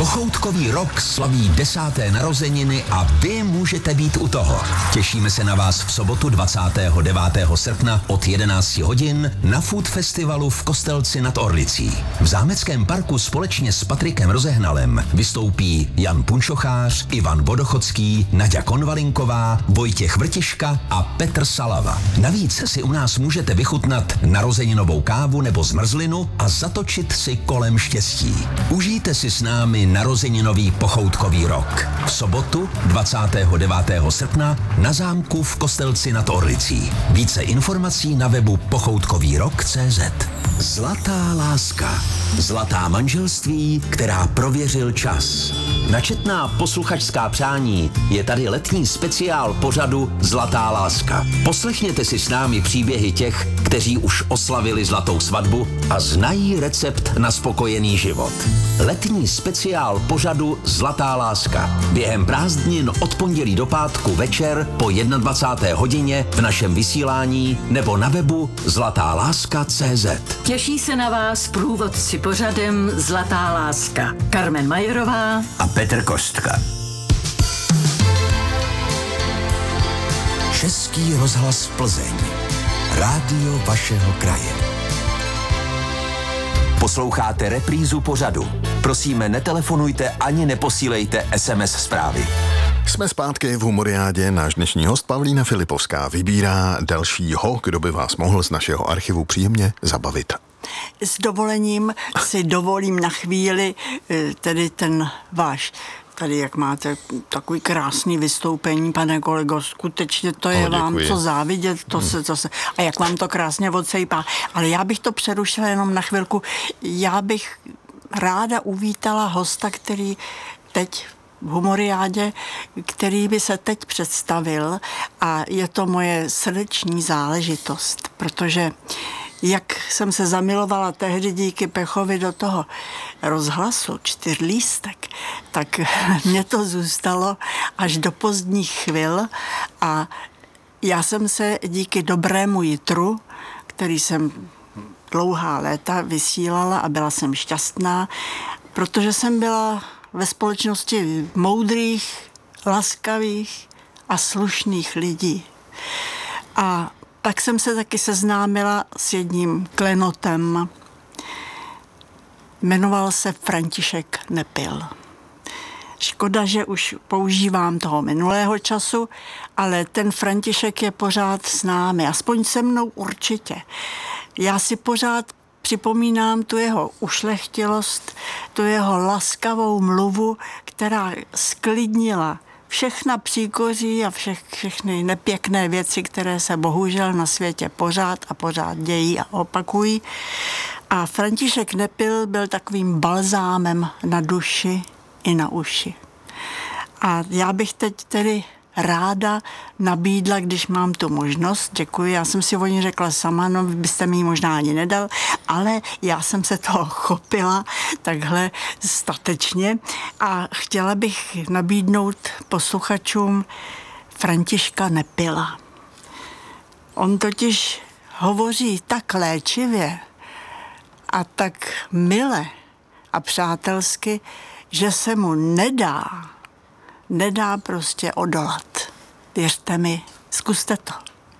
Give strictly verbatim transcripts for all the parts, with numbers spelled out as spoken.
Pochoutkový rok slaví desáté narozeniny a vy můžete být u toho. Těšíme se na vás v sobotu dvacátého devátého srpna od jedenácti hodin na Food Festivalu v Kostelci nad Orlicí. V Zámeckém parku společně s Patrikem Rozehnalem vystoupí Jan Punčochář, Ivan Vodochodský, Naďa Konvalinková, Vojtěch Vrtiška a Petr Salava. Navíc si u nás můžete vychutnat narozeninovou kávu nebo zmrzlinu a zatočit si kolem štěstí. Užijte si s námi narozeninový pochoutkový rok. V sobotu dvacátého devátého srpna na zámku v Kostelci nad Orlicí. Více informací na webu pochoutkový rok tečka cé zet. Zlatá láska. Zlatá manželství, která prověřil čas. Na četná posluchačská přání je tady letní speciál pořadu Zlatá láska. Poslechněte si s námi příběhy těch, kteří už oslavili zlatou svatbu a znají recept na spokojený život. Letní speciál pořadu Zlatá láska. Během prázdnin od pondělí do pátku večer po dvacáté jedné hodině v našem vysílání nebo na webu zlatá láska tečka cé zet. Těší se na vás průvodci pořadem Zlatá láska. Carmen Majerová a Petr Kostka. Český rozhlas Plzeň. Rádio vašeho kraje. Posloucháte reprízu pořadu. Prosíme, netelefonujte ani neposílejte es em es zprávy. Jsme zpátky v Humoriádě. Náš dnešní host Pavlína Filipovská vybírá dalšího, kdo by vás mohl z našeho archivu příjemně zabavit. S dovolením si dovolím na chvíli tedy ten váš, tady jak máte takový krásný vystoupení, pane kolego, skutečně to je no, vám co závidět, to se, to se, a jak vám to krásně odsejpá. Ale já bych to přerušila jenom na chvilku. Já bych ráda uvítala hosta, který teď v Humoriádě, který by se teď představil, a je to moje srdeční záležitost, protože jak jsem se zamilovala tehdy díky Pechovi do toho rozhlasu Čtyřlístek, tak mě to zůstalo až do pozdních chvil a já jsem se díky Dobrému jitru, který jsem dlouhá léta vysílala a byla jsem šťastná, protože jsem byla ve společnosti moudrých, laskavých a slušných lidí. A tak jsem se taky seznámila s jedním klenotem. Jmenoval se František Nepil. Škoda, že už používám toho minulého času, ale ten František je pořád s námi, aspoň se mnou určitě. Já si pořád připomínám tu jeho ušlechtilost, tu jeho laskavou mluvu, která sklidnila všechna příkoří a všech, všechny nepěkné věci, které se bohužel na světě pořád a pořád dějí a opakují. A František Nepil byl takovým balzámem na duši i na uši. A já bych teď tedy ráda nabídla, když mám tu možnost, děkuji, já jsem si o ní řekla sama, no byste mi ji možná ani nedal, ale já jsem se toho chopila takhle statečně a chtěla bych nabídnout posluchačům Františka Nepila. On totiž hovoří tak léčivě a tak mile a přátelsky, že se mu nedá Nedá prostě odolat. Věřte mi, zkuste to.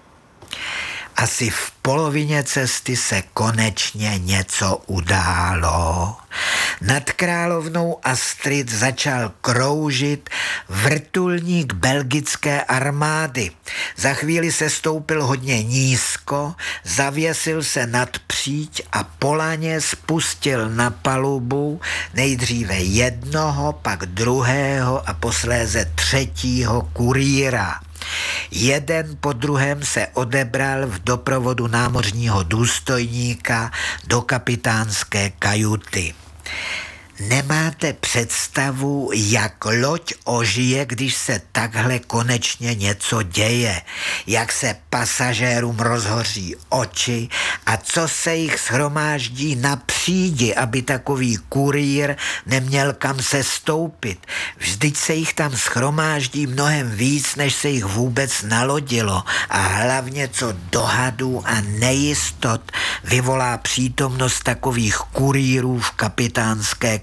Asi v polovině cesty se konečně něco událo. Nad královnou Astrid začal kroužit vrtulník belgické armády. Za chvíli se stoupil hodně nízko, zavěsil se nad příď a po laně spustil na palubu nejdříve jednoho, pak druhého a posléze třetího kurýra. Jeden po druhém se odebral v doprovodu námořního důstojníka do kapitánské kajuty. Nemáte představu, jak loď ožije, když se takhle konečně něco děje, jak se pasažérům rozhoří oči a co se jich shromáždí na přídi, aby takový kurýr neměl kam se stoupit. Vždyť se jich tam shromáždí mnohem víc, než se jich vůbec nalodilo a hlavně co dohadů a nejistot vyvolá přítomnost takových kurýrů v kapitánské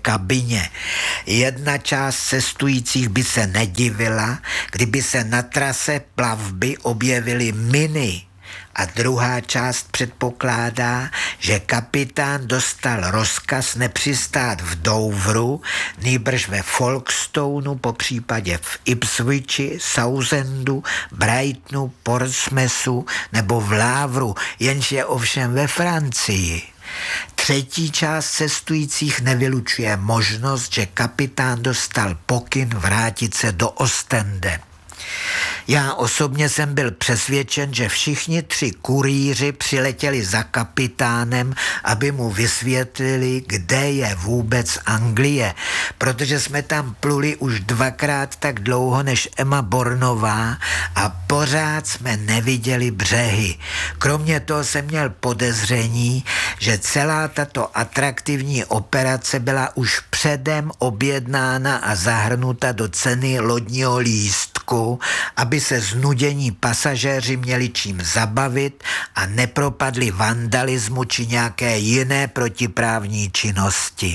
kabině. Jedna část cestujících by se nedivila, kdyby se na trase plavby objevily miny. A druhá část předpokládá, že kapitán dostal rozkaz nepřistát v Douvru, nýbrž ve Folkestonu, po případě v Ipswichi, Southendu, Brightonu, Portsmouthu nebo v Lávru, jenž je ovšem ve Francii. Třetí část cestujících nevylučuje možnost, že kapitán dostal pokyn vrátit se do Ostende. Já osobně jsem byl přesvědčen, že všichni tři kurýři přiletěli za kapitánem, aby mu vysvětlili, kde je vůbec Anglie, protože jsme tam pluli už dvakrát tak dlouho než Emma Bornová a pořád jsme neviděli břehy. Kromě toho jsem měl podezření, že celá tato atraktivní operace byla už předem objednána a zahrnuta do ceny lodního lístku, aby se znudění pasažéři měli čím zabavit a nepropadli vandalismu či nějaké jiné protiprávní činnosti.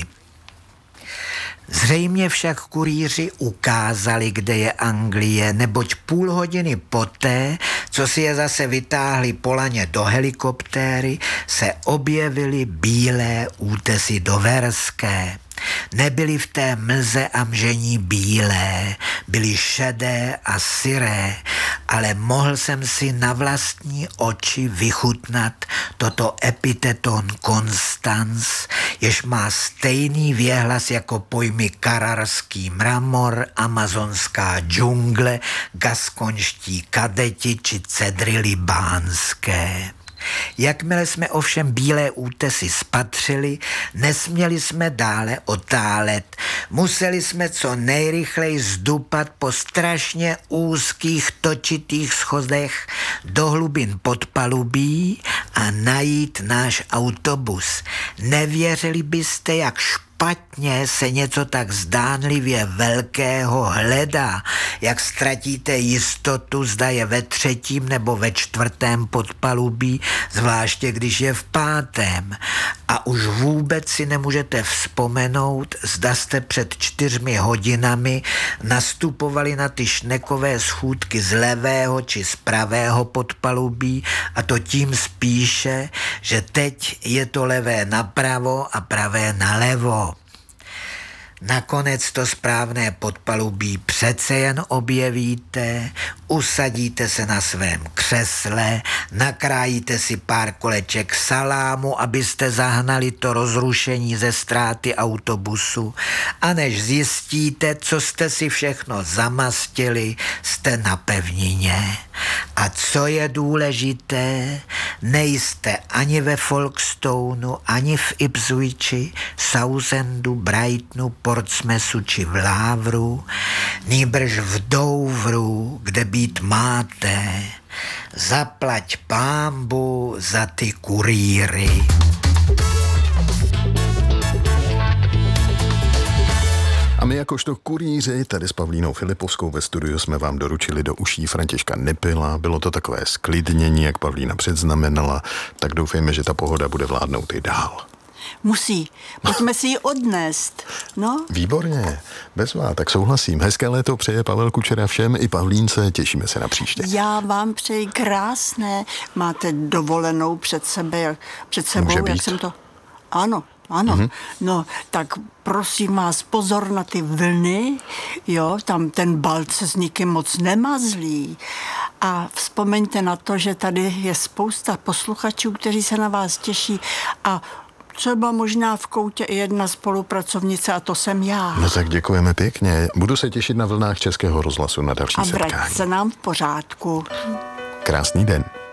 Zřejmě však kurýři ukázali, kde je Anglie, neboť půl hodiny poté, co si je zase vytáhli po laně do helikoptéry, se objevily bílé útesy doverské. Nebyly v té mlze a mžení bílé, byly šedé a syré, ale mohl jsem si na vlastní oči vychutnat toto epiteton Constance, jež má stejný věhlas jako pojmy kararský mramor, amazonská džungle, gaskonští kadeti či cedry libánské. Jakmile jsme ovšem bílé útesy spatřili, nesměli jsme dále otálet. Museli jsme co nejrychleji zdupat po strašně úzkých točitých schodech do hlubin podpalubí a najít náš autobus. Nevěřili byste, jak špatně Špatně se něco tak zdánlivě velkého hledá, jak ztratíte jistotu, zda je ve třetím nebo ve čtvrtém podpalubí, zvláště když je v pátém. A už vůbec si nemůžete vzpomenout, zda jste před čtyřmi hodinami nastupovali na ty šnekové schůdky z levého či z pravého podpalubí, a to tím spíše, že teď je to levé napravo a pravé nalevo. Nakonec to správné podpalubí přece jen objevíte, usadíte se na svém křesle, nakrájíte si pár koleček salámu, abyste zahnali to rozrušení ze ztráty autobusu, a než zjistíte, co jste si všechno zamastili, jste na pevnině. A co je důležité, nejste ani ve Folkestonu, ani v Ipswichi, Southendu, Brightonu, Portsmouthu či v Lávru, nýbrž v Douvru, kde být máte. Zaplať pánbu za ty kurýry. A my jakožto kurýři tady s Pavlínou Filipovskou ve studiu jsme vám doručili do uší Františka Nepila. Bylo to takové sklidnění, jak Pavlína předznamenala, tak doufejme, že ta pohoda bude vládnout i dál. Musí. Pojďme si ji odnést. No? Výborně. Bezvá, tak souhlasím. Hezké léto přeje Pavel Kučera všem i Pavlínce. Těšíme se na příště. Já vám přeji krásné. Máte dovolenou před sebe, před sebou, Může být. Jak jsem to... Ano. Ano, mm-hmm. No, tak prosím vás, pozor na ty vlny, jo, tam ten balt se s nikým moc nemazlí. A vzpomeňte na to, že tady je spousta posluchačů, kteří se na vás těší, a třeba možná v koutě i jedna spolupracovnice, a to jsem já. No tak děkujeme pěkně. Budu se těšit na vlnách Českého rozhlasu na další a setkání. A vrať se nám v pořádku. Krásný den.